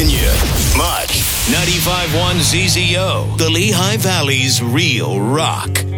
rocking you. Much. 95.1 ZZO, the Lehigh Valley's real rock.